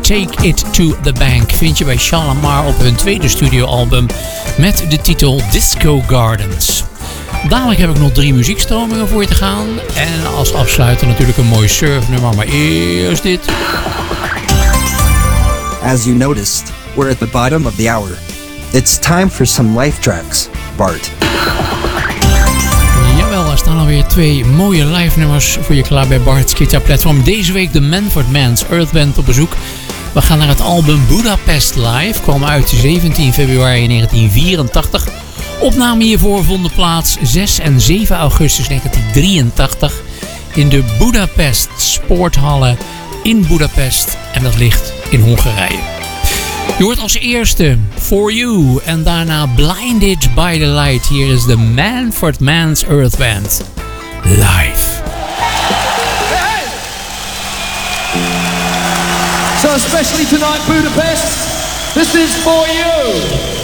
Take It To The Bank vind je bij Shalamar op hun tweede studioalbum met de titel Disco Gardens. Dadelijk heb ik nog 3 muziekstromingen voor je te gaan. En als afsluiter natuurlijk een mooi surfnummer, maar eerst dit. As you noticed, we're at the bottom of the hour. It's time for some life tracks, Bart. Jawel, er staan alweer 2 mooie live nummers voor je klaar bij Bart's Guitar Platform. Deze week de Manford Man's Earth Band op bezoek. We gaan naar het album Budapest Live, kwam uit 17 februari 1984. Opname hiervoor vonden plaats 6 en 7 augustus 1983 in de Budapest Sporthallen in Budapest en dat ligt in Hongarije. Je hoort als eerste For You en daarna Blinded by the Light. Hier is de Manford Man's Earth Band live. Hey! So especially tonight Budapest, this is For You.